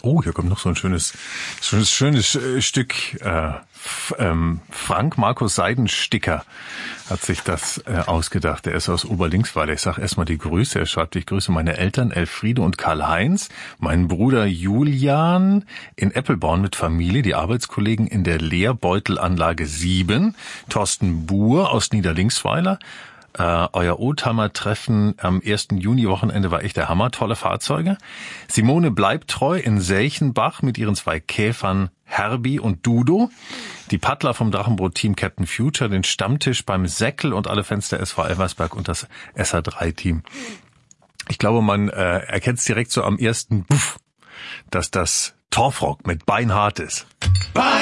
Oh, hier kommt noch so ein schönes Stück. Frank Markus Seidensticker hat sich das ausgedacht. Er ist aus Oberlinksweiler. Ich sage erstmal die Grüße. Er schreibt, ich grüße meine Eltern Elfriede und Karl-Heinz, meinen Bruder Julian in Eppelborn mit Familie, die Arbeitskollegen in der Leerbeutelanlage 7, Thorsten Buhr aus Niederlinksweiler. Euer Oldtimer-Treffen am 1. Juni-Wochenende war echt der Hammer, tolle Fahrzeuge. Simone Bleibtreu in Selchenbach mit ihren 2 Käfern Herbie und Dudo. Die Paddler vom Drachenboot-Team Captain Future, den Stammtisch beim Säckel und alle Fans der SV Elversberg und das SA3-Team. Ich glaube, man erkennt es direkt so am ersten Buff, dass das Torfrock mit Beinhart ist.